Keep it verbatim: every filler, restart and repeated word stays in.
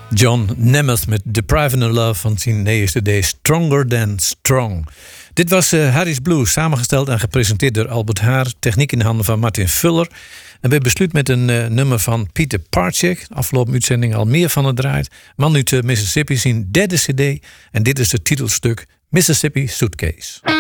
John Nemeth met Depriving of Love van zijn eerste D Stronger Than Strong. Dit was uh, Harry's Blues, samengesteld en gepresenteerd door Albert Haar. Techniek in de handen van Martin Fuller. En we besluit met een uh, nummer van Peter Parchek. Afgelopen uitzending al meer van het draait. Man uit uh, Mississippi, zijn derde cd. En dit is het titelstuk Mississippi Suitcase.